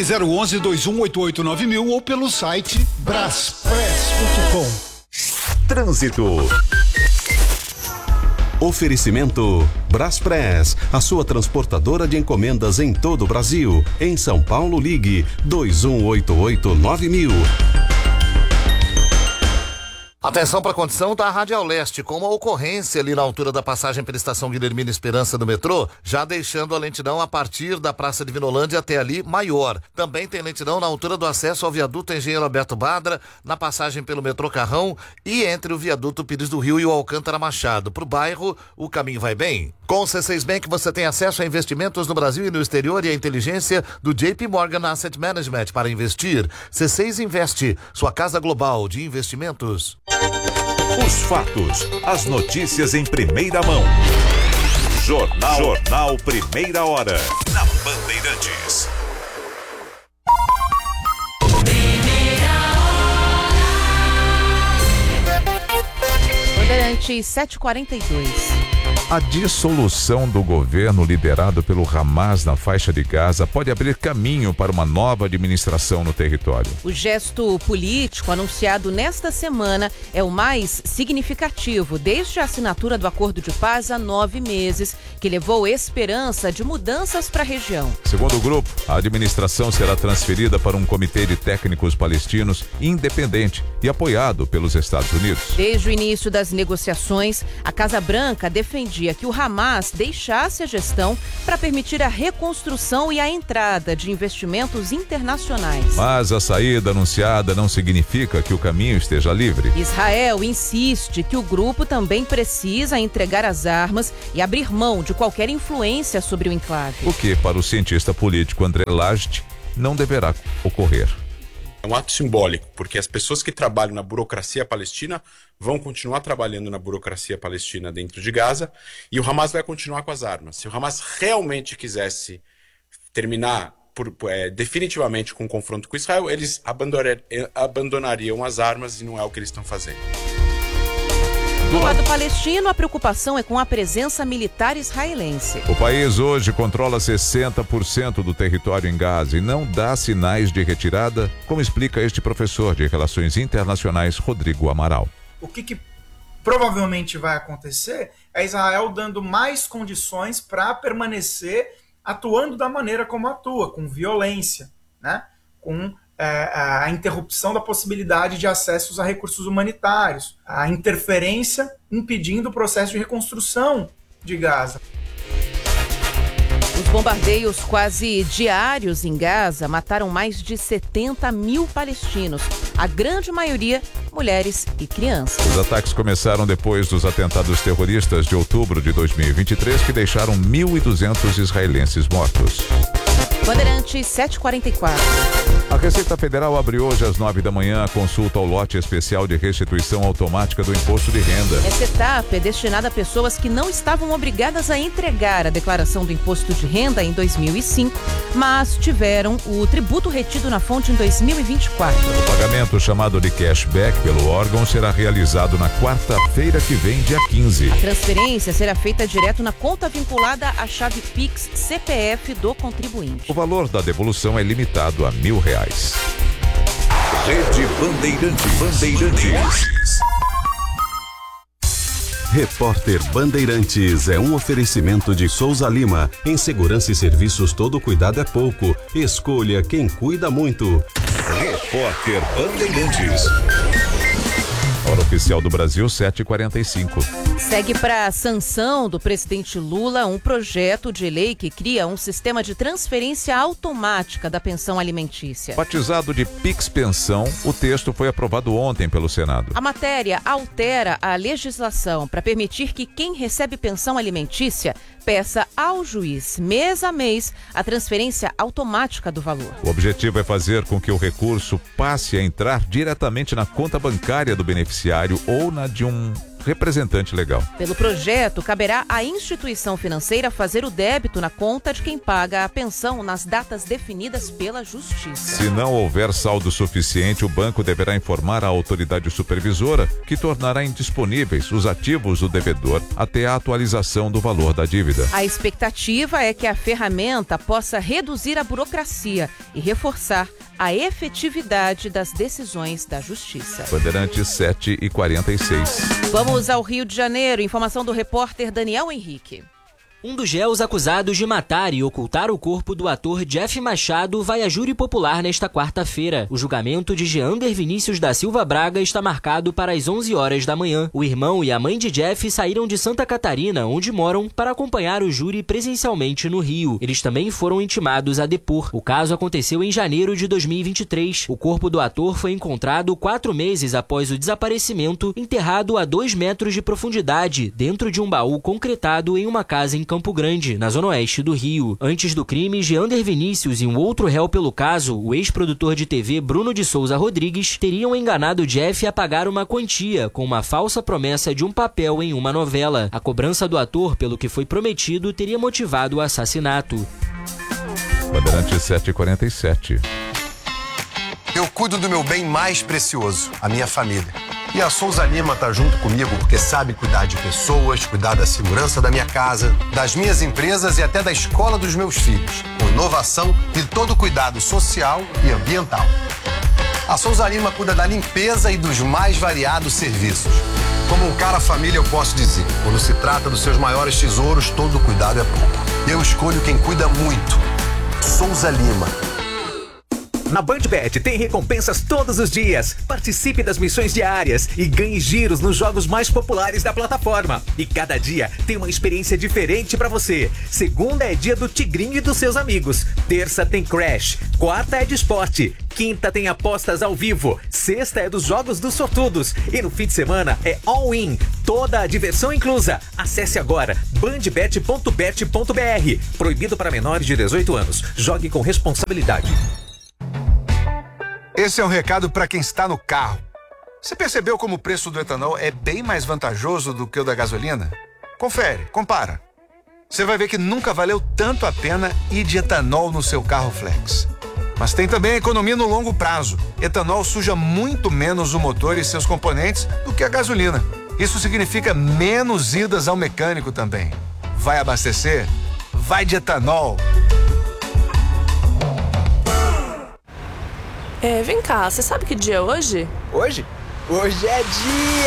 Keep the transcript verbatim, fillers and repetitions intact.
zero um um, dois um oito oito nove mil ou pelo site braspress ponto com. Trânsito. Oferecimento Braspress, a sua transportadora de encomendas em todo o Brasil. Em São Paulo, ligue dois um oito oito nove mil. Atenção para a condição da Radial Leste, com uma ocorrência ali na altura da passagem pela estação Guilhermina Esperança do metrô, já deixando a lentidão a partir da Praça de Vinolândia até ali maior. Também tem lentidão na altura do acesso ao viaduto Engenheiro Alberto Badra, na passagem pelo metrô Carrão e entre o viaduto Pires do Rio e o Alcântara Machado. Para o bairro, o caminho vai bem. Com o C seis Bank você tem acesso a investimentos no Brasil e no exterior e a inteligência do J P Morgan Asset Management para investir. C seis Investe, sua casa global de investimentos. Os fatos, as notícias em primeira mão. Jornal, Jornal Primeira Hora, na Bandeirantes. Bandeirantes sete e quarenta e dois. A dissolução do governo liderado pelo Hamas na faixa de Gaza pode abrir caminho para uma nova administração no território. O gesto político anunciado nesta semana é o mais significativo desde a assinatura do acordo de paz há nove meses, que levou esperança de mudanças para a região. Segundo o grupo, a administração será transferida para um comitê de técnicos palestinos independente e apoiado pelos Estados Unidos. Desde o início das negociações, a Casa Branca defendia que o Hamas deixasse a gestão para permitir a reconstrução e a entrada de investimentos internacionais. Mas a saída anunciada não significa que o caminho esteja livre. Israel insiste que o grupo também precisa entregar as armas e abrir mão de qualquer influência sobre o enclave. O que, para o cientista político André Laje, não deverá ocorrer. É um ato simbólico, porque as pessoas que trabalham na burocracia palestina vão continuar trabalhando na burocracia palestina dentro de Gaza e o Hamas vai continuar com as armas. Se o Hamas realmente quisesse terminar por, é, definitivamente com o confronto com Israel, eles abandonar, abandonariam as armas e não é o que eles estão fazendo. Do lado palestino, a preocupação é com a presença militar israelense. O país hoje controla sessenta por cento do território em Gaza e não dá sinais de retirada, como explica este professor de Relações Internacionais, Rodrigo Amaral. O que, que provavelmente vai acontecer é Israel dando mais condições para permanecer atuando da maneira como atua, com violência, né? com É, a interrupção da possibilidade de acessos a recursos humanitários, a interferência impedindo o processo de reconstrução de Gaza. Os bombardeios quase diários em Gaza mataram mais de setenta mil palestinos, a grande maioria mulheres e crianças. Os ataques começaram depois dos atentados terroristas de outubro de dois mil e vinte e três, que deixaram mil e duzentos israelenses mortos. Bandeirantes sete e quarenta e quatro. A Receita Federal abre hoje às nove da manhã a consulta ao lote especial de restituição automática do imposto de renda. Essa etapa é destinada a pessoas que não estavam obrigadas a entregar a declaração do imposto de renda em dois mil e cinco, mas tiveram o tributo retido na fonte em dois mil e vinte e quatro. O pagamento, chamado de cashback pelo órgão, será realizado na quarta-feira que vem, dia quinze. A transferência será feita direto na conta vinculada à chave Pix C P F do contribuinte. O valor da devolução é limitado a mil reais. Rede Bandeirantes. Bandeirantes. Repórter Bandeirantes é um oferecimento de Souza Lima. Em segurança e serviços, todo cuidado é pouco. Escolha quem cuida muito. Repórter Bandeirantes. Hora oficial do Brasil, sete e quarenta e cinco. Segue para a sanção do presidente Lula um projeto de lei que cria um sistema de transferência automática da pensão alimentícia. Batizado de Pix Pensão, o texto foi aprovado ontem pelo Senado. A matéria altera a legislação para permitir que quem recebe pensão alimentícia peça ao juiz, mês a mês, a transferência automática do valor. O objetivo é fazer com que o recurso passe a entrar diretamente na conta bancária do beneficiário ou na de um representante legal. Pelo projeto, caberá à instituição financeira fazer o débito na conta de quem paga a pensão nas datas definidas pela Justiça. Se não houver saldo suficiente, o banco deverá informar a autoridade supervisora, que tornará indisponíveis os ativos do devedor até a atualização do valor da dívida. A expectativa é que a ferramenta possa reduzir a burocracia e reforçar a efetividade das decisões da Justiça. Bandeirantes sete e quarenta e seis. Vamos ao Rio de Janeiro. Informação do repórter Daniel Henrique. Um dos réus acusados de matar e ocultar o corpo do ator Jeff Machado vai a júri popular nesta quarta-feira. O julgamento de Jeander Vinícius da Silva Braga está marcado para as onze horas da manhã. O irmão e a mãe de Jeff saíram de Santa Catarina, onde moram, para acompanhar o júri presencialmente no Rio. Eles também foram intimados a depor. O caso aconteceu em janeiro de dois mil e vinte e três. O corpo do ator foi encontrado quatro meses após o desaparecimento, enterrado a dois metros de profundidade, dentro de um baú concretado em uma casa em Campo Grande, na zona oeste do Rio. Antes do crime, Jeander Vinícius e um outro réu pelo caso, o ex-produtor de T V Bruno de Souza Rodrigues, teriam enganado Jeff a pagar uma quantia com uma falsa promessa de um papel em uma novela. A cobrança do ator pelo que foi prometido teria motivado o assassinato. Bandeirantes sete e quarenta e sete. Eu cuido do meu bem mais precioso, a minha família. E a Souza Lima tá junto comigo porque sabe cuidar de pessoas, cuidar da segurança da minha casa, das minhas empresas e até da escola dos meus filhos, com inovação e todo o cuidado social e ambiental. A Souza Lima cuida da limpeza e dos mais variados serviços. Como um cara família, eu posso dizer, quando se trata dos seus maiores tesouros, todo cuidado é pouco. Eu escolho quem cuida muito. Souza Lima. Na BandBet tem recompensas todos os dias. Participe das missões diárias e ganhe giros nos jogos mais populares da plataforma. E cada dia tem uma experiência diferente pra você. Segunda é dia do Tigrinho e dos seus amigos. Terça tem Crash. Quarta é de esporte. Quinta tem apostas ao vivo. Sexta é dos jogos dos sortudos. E no fim de semana é all-in. Toda a diversão inclusa. Acesse agora bandbet ponto bet ponto br. Proibido para menores de dezoito anos. Jogue com responsabilidade. Esse é um recado para quem está no carro. Você percebeu como o preço do etanol é bem mais vantajoso do que o da gasolina? Confere, compara. Você vai ver que nunca valeu tanto a pena ir de etanol no seu carro flex. Mas tem também a economia no longo prazo. Etanol suja muito menos o motor e seus componentes do que a gasolina. Isso significa menos idas ao mecânico também. Vai abastecer? Vai de etanol. É, vem cá, você sabe que dia é hoje? Hoje? Hoje é dia...